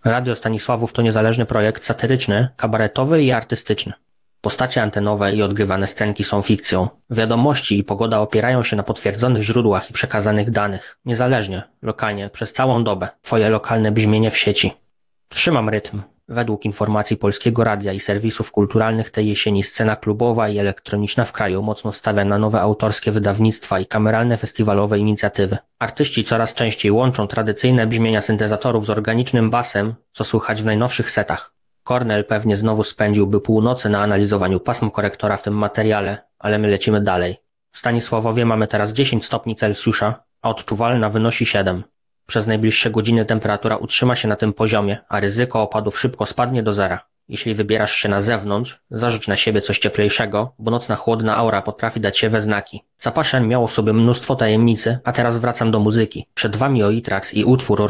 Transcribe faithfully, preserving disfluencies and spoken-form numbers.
Radio Stanisławów to niezależny projekt satyryczny, kabaretowy i artystyczny. Postacie antenowe i odgrywane scenki są fikcją. Wiadomości i pogoda opierają się na potwierdzonych źródłach i przekazanych danych. Niezależnie, lokalnie, przez całą dobę. Twoje lokalne brzmienie w sieci. Trzymam rytm. Według informacji Polskiego Radia i serwisów kulturalnych tej jesieni scena klubowa i elektroniczna w kraju mocno stawia na nowe autorskie wydawnictwa i kameralne festiwalowe inicjatywy. Artyści coraz częściej łączą tradycyjne brzmienia syntezatorów z organicznym basem, co słychać w najnowszych setach. Kornel pewnie znowu spędziłby północy na analizowaniu pasm korektora w tym materiale, ale my lecimy dalej. W Stanisławowie mamy teraz dziesięć stopni Celsjusza, a odczuwalna wynosi siedem. Przez najbliższe godziny temperatura utrzyma się na tym poziomie, a ryzyko opadów szybko spadnie do zera. Jeśli wybierasz się na zewnątrz, zarzuć na siebie coś cieplejszego, bo nocna chłodna aura potrafi dać się we znaki. Zapaszeń miał w sobie mnóstwo tajemnicy, a teraz wracam do muzyki. Przed wami Oitrax i utwór